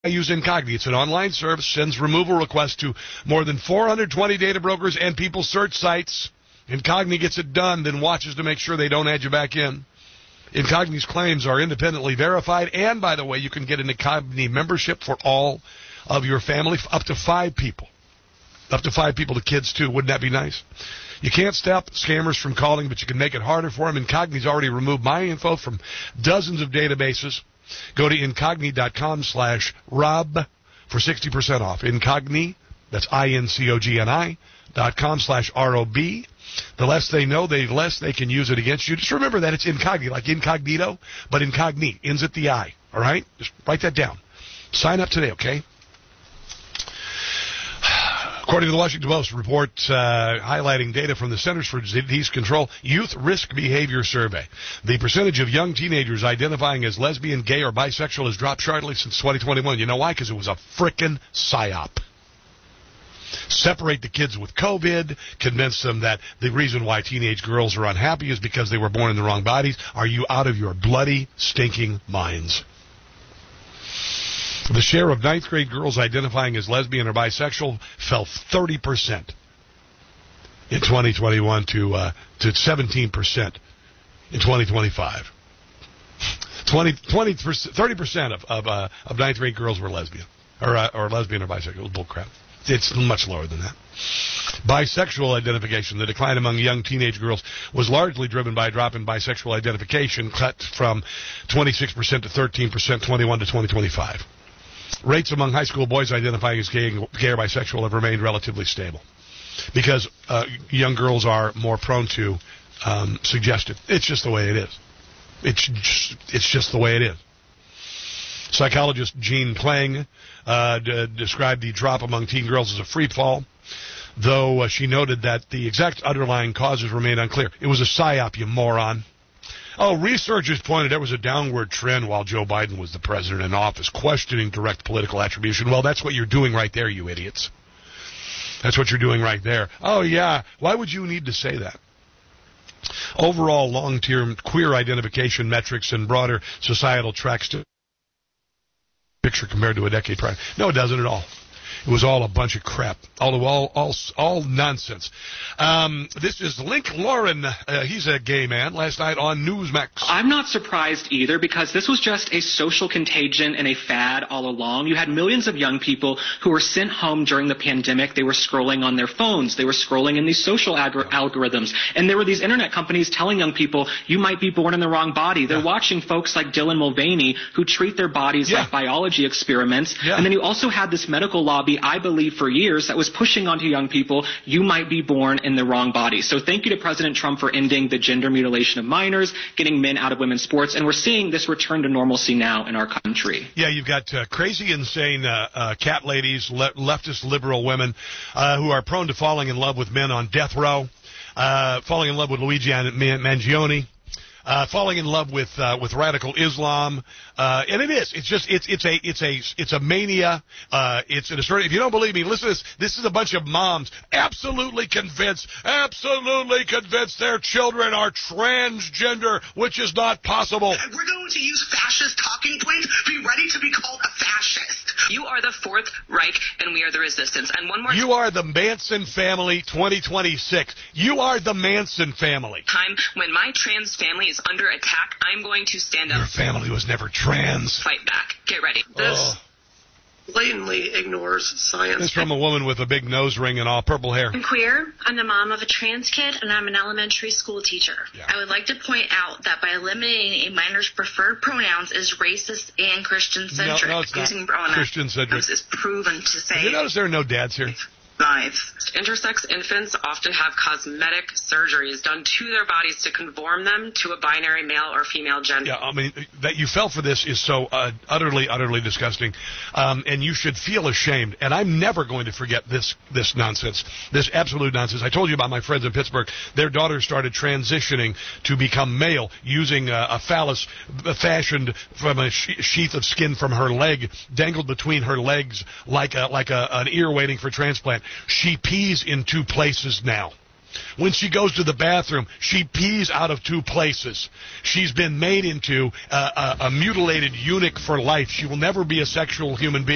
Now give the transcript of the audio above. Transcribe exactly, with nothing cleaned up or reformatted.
I use Incogni. It's an online service, sends removal requests to more than four hundred twenty data brokers and people search sites. Incogni gets it done, then watches to make sure they don't add you back in. Incogni's claims are independently verified, and, by the way, you can get an Incogni membership for all of your family, up to five people. Up to five people, to kids, too. Wouldn't that be nice? You can't stop scammers from calling, but you can make it harder for them. Incogni's already removed my info from dozens of databases. Go to Incogni.com slash Rob for sixty percent off. Incogni, that's I N C O G N I, dot com slash R O B. The less they know, the less they can use it against you. Just remember that it's Incogni, like incognito, but Incogni, ends at the I, all right? Just write that down. Sign up today, okay? According to the Washington Post report uh, highlighting data from the Centers for Disease Control Youth Risk Behavior Survey, the percentage of young teenagers identifying as lesbian, gay, or bisexual has dropped sharply since twenty twenty-one. You know why? Because it was a frickin' psyop. Separate the kids with COVID, convince them that the reason why teenage girls are unhappy is because they were born in the wrong bodies. Are you out of your bloody, stinking minds? The share of ninth grade girls identifying as lesbian or bisexual fell thirty percent in twenty twenty-one to uh, to seventeen percent in twenty twenty-five. twenty, twenty, thirty percent of of, uh, of ninth grade girls were lesbian or uh, or lesbian or bisexual. It was bullcrap. It's much lower than that. Bisexual identification, the decline among young teenage girls, was largely driven by a drop in bisexual identification, cut from twenty-six percent to thirteen percent, twenty-one to twenty twenty-five. Rates among high school boys identifying as gay, gay or bisexual have remained relatively stable because uh, young girls are more prone to um, suggestion. It's just the way it is. It's just, it's just the way it is. Psychologist Jean Klang uh, d- described the drop among teen girls as a free fall, though uh, she noted that the exact underlying causes remain unclear. It was a psyop, you moron. Oh, researchers pointed there was a downward trend while Joe Biden was the president in office, questioning direct political attribution. Well, that's what you're doing right there, you idiots. That's what you're doing right there. Oh, yeah. Why would you need to say that? Overall, long-term queer identification metrics and broader societal tracks to picture compared to a decade prior. No, it doesn't at all. It was all a bunch of crap, all all all, all nonsense. Um, this is Link Lauren. Uh, he's a gay man. Last night on Newsmax. I'm not surprised either, because this was just a social contagion and a fad all along. You had millions of young people who were sent home during the pandemic. They were scrolling on their phones. They were scrolling in these social ag- algorithms. And there were these internet companies telling young people, you might be born in the wrong body. They're yeah. watching folks like Dylan Mulvaney who treat their bodies yeah. like biology experiments. Yeah. And then you also had this medical lobby, I believe, for years that was pushing onto young people, you might be born in the wrong body. So thank you to President Trump for ending the gender mutilation of minors, getting men out of women's sports, and we're seeing this return to normalcy now in our country. Yeah, you've got uh, crazy, insane uh, uh, cat ladies, le- leftist liberal women uh, who are prone to falling in love with men on death row, uh, falling in love with Luigi Mangione. Uh, falling in love with uh, with radical Islam, uh, and it is. It's just it's it's a it's a it's a mania. Uh, it's an assertive. If you don't believe me, listen to this. This is a bunch of moms absolutely convinced, absolutely convinced their children are transgender, which is not possible. And we're going to use fascist talking points. Be ready to be called a fascist. You are the Fourth Reich, and we are the resistance. And one more You are the Manson family twenty twenty-six. You are the Manson family. Time when my trans family is under attack, I'm going to stand up. Your family was never trans. Fight back. Get ready. This oh. blatantly ignores science. This from a woman with a big nose ring and all purple hair. I'm queer. I'm the mom of a trans kid, and I'm an elementary school teacher. Yeah. I would like to point out that by eliminating a minor's preferred pronouns is racist and Christian-centric. No, no, it's not. Using pronouns Christian-centric. is proven to say... Have you notice there are no dads here? Knives. Intersex infants often have cosmetic surgeries done to their bodies to conform them to a binary male or female gender. Yeah, I mean, that you fell for this is so uh, utterly, utterly disgusting, um, and you should feel ashamed. And I'm never going to forget this this nonsense, this absolute nonsense. I told you about my friends in Pittsburgh. Their daughter started transitioning to become male using a, a phallus fashioned from a she- sheath of skin from her leg, dangled between her legs like a, like a, an ear waiting for transplant. She pees in two places now. When she goes to the bathroom, she pees out of two places. She's been made into a, a, a mutilated eunuch for life. She will never be a sexual human being.